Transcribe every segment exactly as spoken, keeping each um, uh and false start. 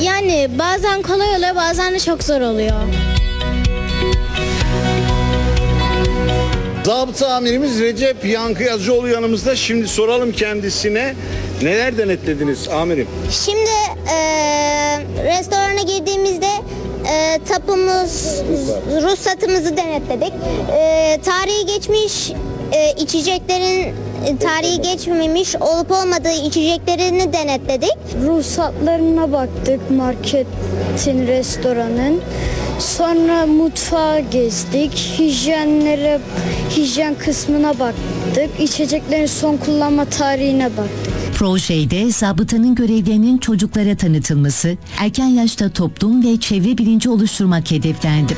Yani bazen kolay oluyor, bazen de çok zor oluyor. Zabıta amirimiz Recep Yankı Yazıcıoğlu yanımızda. Şimdi soralım kendisine, neler denetlediniz amirim? Şimdi e, restorana girdiğimizde e, tapumuz, ruhsatımızı denetledik. E, tarihi geçmiş e, içeceklerin e, tarihi geçmemiş olup olmadığı içeceklerini denetledik. Ruhsatlarına baktık, marketin, restoranın. Sonra mutfağa gezdik, hijyenlere, hijyen kısmına baktık, içeceklerin son kullanma tarihine baktık. Projede zabıtanın görevlerinin çocuklara tanıtılması, erken yaşta toplum ve çevre bilinci oluşturmak hedeflendi.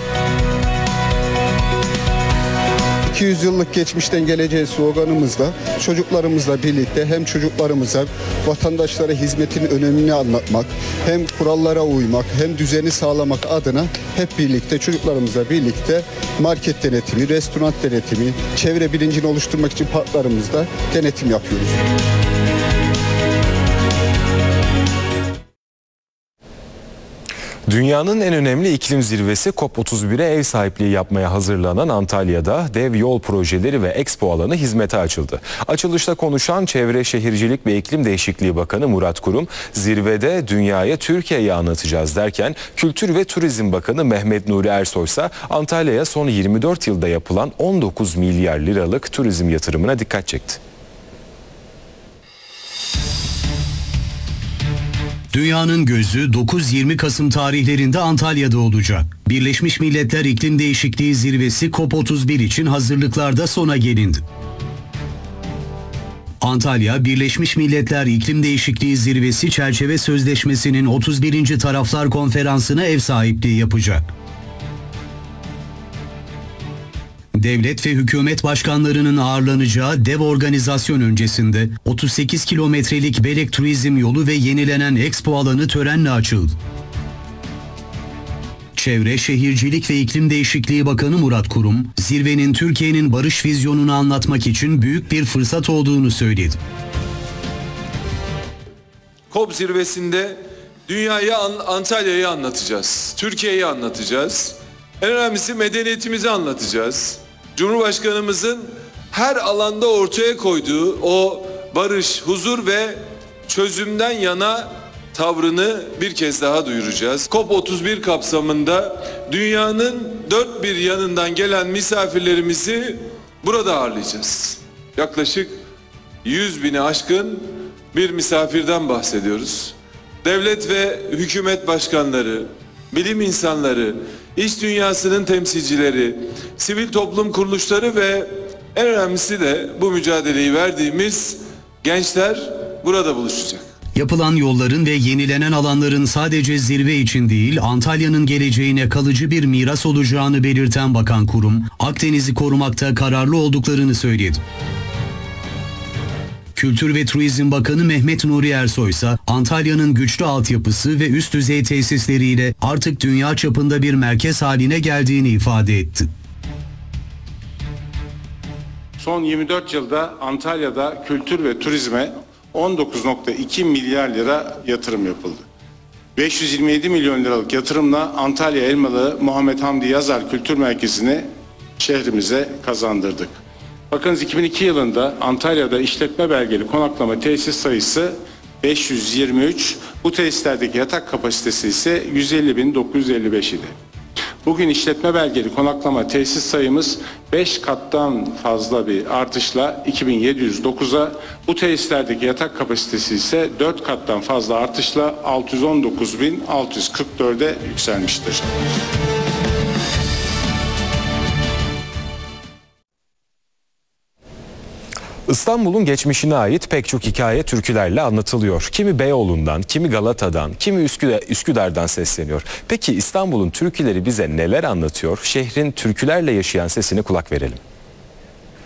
iki yüz yıllık geçmişten geleceğe sloganımızla çocuklarımızla birlikte hem çocuklarımıza vatandaşlara hizmetin önemini anlatmak, hem kurallara uymak, hem düzeni sağlamak adına hep birlikte çocuklarımızla birlikte market denetimi, restoran denetimi, çevre bilincini oluşturmak için parklarımızda denetim yapıyoruz. Dünyanın en önemli iklim zirvesi COP otuz bire ev sahipliği yapmaya hazırlanan Antalya'da dev yol projeleri ve expo alanı hizmete açıldı. Açılışta konuşan Çevre Şehircilik ve İklim Değişikliği Bakanı Murat Kurum, zirvede dünyaya Türkiye'yi anlatacağız derken Kültür ve Turizm Bakanı Mehmet Nuri Ersoy ise Antalya'ya son yirmi dört yılda yapılan on dokuz milyar liralık turizm yatırımına dikkat çekti. Dünyanın gözü dokuz yirmi Kasım tarihlerinde Antalya'da olacak. Birleşmiş Milletler İklim Değişikliği Zirvesi COP otuz bir için hazırlıklarda sona gelindi. Antalya, Birleşmiş Milletler İklim Değişikliği Zirvesi Çerçeve Sözleşmesi'nin otuz birinci Taraflar Konferansı'na ev sahipliği yapacak. Devlet ve hükümet başkanlarının ağırlanacağı dev organizasyon öncesinde otuz sekiz kilometrelik Belek Turizm yolu ve yenilenen expo alanı törenle açıldı. Çevre, Şehircilik ve İklim Değişikliği Bakanı Murat Kurum, zirvenin Türkiye'nin barış vizyonunu anlatmak için büyük bir fırsat olduğunu söyledi. COP zirvesinde dünyayı, Antalya'yı anlatacağız, Türkiye'yi anlatacağız. En önemlisi medeniyetimizi anlatacağız. Cumhurbaşkanımızın her alanda ortaya koyduğu o barış, huzur ve çözümden yana tavrını bir kez daha duyuracağız. COP otuz bir kapsamında dünyanın dört bir yanından gelen misafirlerimizi burada ağırlayacağız. Yaklaşık yüz bini aşkın bir misafirden bahsediyoruz. Devlet ve hükümet başkanları, bilim insanları, iş dünyasının temsilcileri, sivil toplum kuruluşları ve en önemlisi de bu mücadeleyi verdiğimiz gençler burada buluşacak. Yapılan yolların ve yenilenen alanların sadece zirve için değil, Antalya'nın geleceğine kalıcı bir miras olacağını belirten Bakan Kurum, Akdeniz'i korumakta kararlı olduklarını söyledi. Kültür ve Turizm Bakanı Mehmet Nuri Ersoy ise Antalya'nın güçlü altyapısı ve üst düzey tesisleriyle artık dünya çapında bir merkez haline geldiğini ifade etti. Son yirmi dört yılda Antalya'da kültür ve turizme on dokuz nokta iki milyar lira yatırım yapıldı. beş yüz yirmi yedi milyon liralık yatırımla Antalya Elmalı Muhammed Hamdi Yazar Kültür Merkezi'ni şehrimize kazandırdık. Bakınız iki bin iki yılında Antalya'da işletme belgeli konaklama tesis sayısı beş yüz yirmi üç, bu tesislerdeki yatak kapasitesi ise yüz elli bin dokuz yüz elli beş idi. Bugün işletme belgeli konaklama tesis sayımız beş kattan fazla bir artışla iki bin yedi yüz dokuza, bu tesislerdeki yatak kapasitesi ise dört kattan fazla artışla altı yüz on dokuz bin altı yüz kırk dörde yükselmiştir. İstanbul'un geçmişine ait pek çok hikaye türkülerle anlatılıyor. Kimi Beyoğlu'ndan, kimi Galata'dan, kimi Üsküdar'dan sesleniyor. Peki İstanbul'un türküleri bize neler anlatıyor? Şehrin türkülerle yaşayan sesine kulak verelim.